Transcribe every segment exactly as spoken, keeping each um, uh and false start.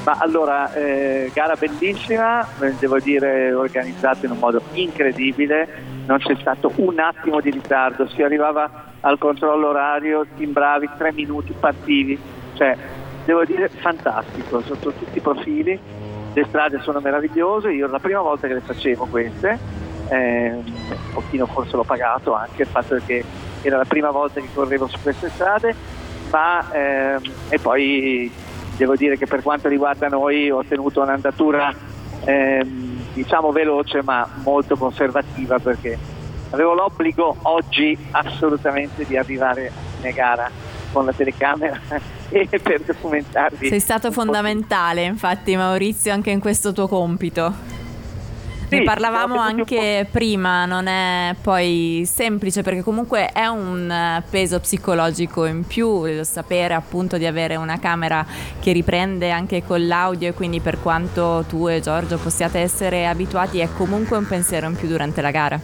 Ma allora, eh, gara bellissima, eh, devo dire organizzata in un modo incredibile, non c'è stato un attimo di ritardo, si arrivava al controllo orario, timbravi, tre minuti, partivi, cioè devo dire fantastico sotto tutti i profili, le strade sono meravigliose, io la prima volta che le facevo queste, eh, un pochino forse l'ho pagato anche il fatto che era la prima volta che correvo su queste strade, ma ehm, e poi devo dire che per quanto riguarda noi ho ottenuto un'andatura ehm, diciamo veloce ma molto conservativa, perché avevo l'obbligo oggi assolutamente di arrivare in gara con la telecamera e per documentarvi. Sei stato fondamentale infatti, Maurizio, anche in questo tuo compito. Ne Sì, parlavamo anche prima, non è poi semplice perché comunque è un peso psicologico in più lo sapere appunto di avere una camera che riprende anche con l'audio, e quindi per quanto tu e Giorgio possiate essere abituati è comunque un pensiero in più durante la gara.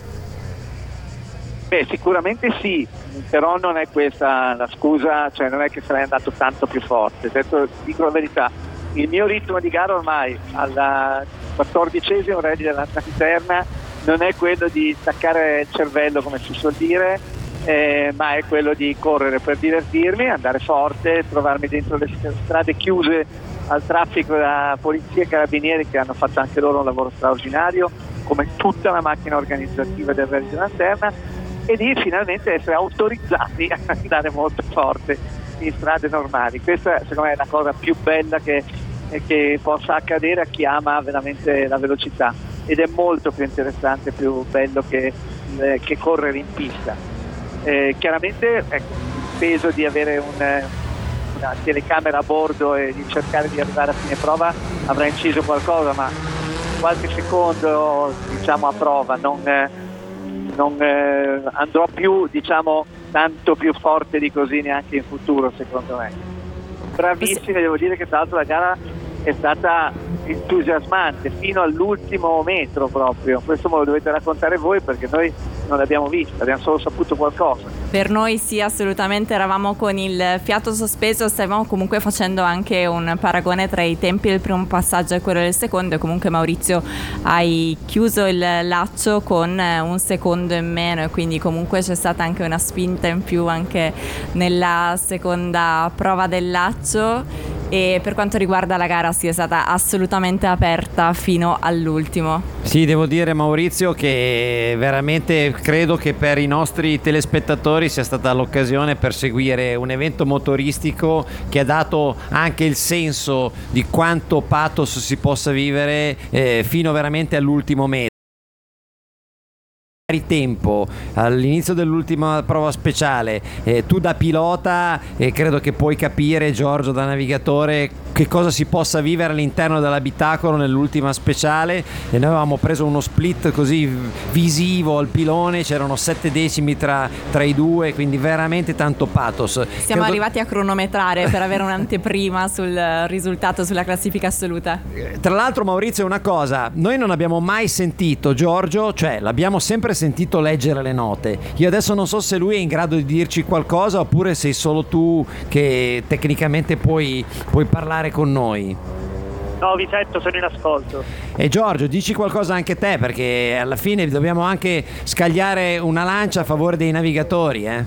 Beh, sicuramente sì, però non è questa la scusa, cioè non è che sarei andato tanto più forte, detto, dico la verità, il mio ritmo di gara ormai alla quattordicesimo rally della lanterna non è quello di staccare il cervello come si suol dire, eh, ma è quello di correre per divertirmi, andare forte, trovarmi dentro le strade chiuse al traffico da polizia e carabinieri che hanno fatto anche loro un lavoro straordinario, come tutta la macchina organizzativa del rally della lanterna, e di finalmente essere autorizzati a andare molto forte in strade normali. Questa secondo me è la cosa più bella che, che possa accadere a chi ama veramente la velocità, ed è molto più interessante, più bello che, eh, che correre in pista. Eh, chiaramente ecco, il peso di avere un, una telecamera a bordo e di cercare di arrivare a fine prova avrà inciso qualcosa, ma qualche secondo diciamo a prova non, non eh, andrò più diciamo tanto più forte di così neanche in futuro, secondo me. Bravissimi, devo dire che tra l'altro la gara è stata entusiasmante fino all'ultimo metro proprio. Questo me lo dovete raccontare voi perché noi non l'abbiamo vista, abbiamo solo saputo qualcosa. Per noi sì, assolutamente, eravamo con il fiato sospeso, stavamo comunque facendo anche un paragone tra i tempi del primo passaggio e quello del secondo, e comunque Maurizio hai chiuso il laccio con un secondo in meno, e quindi comunque c'è stata anche una spinta in più anche nella seconda prova del laccio. E per quanto riguarda la gara sì, è stata assolutamente aperta fino all'ultimo. Sì, devo dire Maurizio che veramente credo che per i nostri telespettatori sia stata l'occasione per seguire un evento motoristico che ha dato anche il senso di quanto pathos si possa vivere eh, fino veramente all'ultimo metro. Tempo all'inizio dell'ultima prova speciale, eh, tu da pilota eh, credo che puoi capire, Giorgio da navigatore, che cosa si possa vivere all'interno dell'abitacolo nell'ultima speciale, e noi avevamo preso uno split così visivo al pilone, c'erano sette decimi tra, tra i due, quindi veramente tanto pathos. Siamo credo... arrivati a cronometrare per avere un'anteprima sul risultato, sulla classifica assoluta. Tra l'altro Maurizio, una cosa, noi non abbiamo mai sentito Giorgio, cioè l'abbiamo sempre sentito leggere le note. Io adesso non so se lui è in grado di dirci qualcosa oppure sei solo tu che tecnicamente puoi, puoi parlare con noi. No, vi sento, sono in ascolto. E Giorgio, dici qualcosa anche te, perché alla fine dobbiamo anche scagliare una lancia a favore dei navigatori, eh?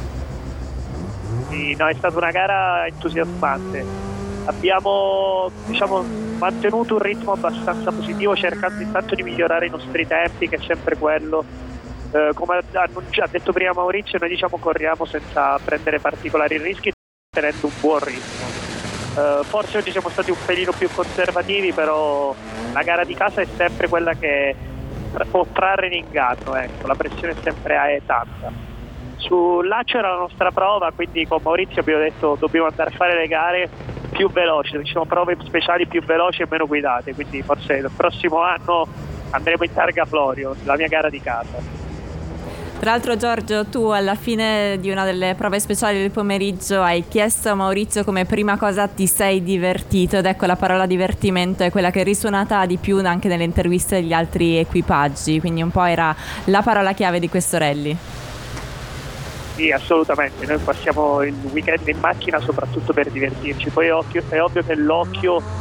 Sì, no, è stata una gara entusiasmante. Abbiamo, diciamo, mantenuto un ritmo abbastanza positivo, cercando intanto di migliorare i nostri tempi, che è sempre quello. Eh, come ha detto prima Maurizio, noi diciamo corriamo senza prendere particolari rischi, tenendo un buon ritmo. Uh, forse oggi siamo stati un pelino più conservativi, però la gara di casa è sempre quella che può trarre in inganno, ecco. La pressione è sempre è tanta. Sul Laccio era la nostra prova, quindi con Maurizio abbiamo detto dobbiamo andare a fare le gare più veloci, ci sono prove speciali più veloci e meno guidate, quindi forse il prossimo anno andremo in Targa Florio, la mia gara di casa. Tra l'altro Giorgio, tu alla fine di una delle prove speciali del pomeriggio hai chiesto a Maurizio come prima cosa ti sei divertito, ed ecco, la parola divertimento è quella che è risuonata di più anche nelle interviste degli altri equipaggi, quindi un po' era la parola chiave di questo rally. Sì, assolutamente, noi passiamo il weekend in macchina soprattutto per divertirci, poi è ovvio, è ovvio che l'occhio